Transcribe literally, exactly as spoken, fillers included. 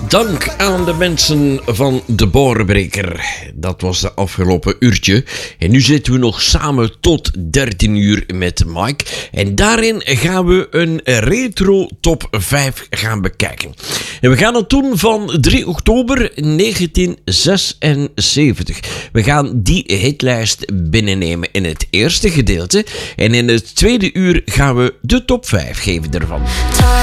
Dank aan de mensen van de Borenbreker. Dat was de afgelopen uurtje. En nu zitten we nog samen tot dertien uur met Mike. En daarin gaan we een retro top vijf gaan bekijken. En we gaan het doen van drie oktober negentien zesenzeventig. We gaan die hitlijst binnennemen in het eerste gedeelte. En in het tweede uur gaan we de top vijf geven ervan.